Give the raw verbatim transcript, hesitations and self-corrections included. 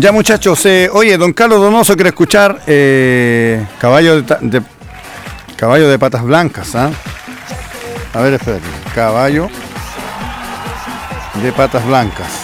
Ya muchachos, eh, oye, don Carlos Donoso quiere escuchar eh, caballo de, de caballo de patas blancas, ¿ah? A ver, espérate, caballo de patas blancas.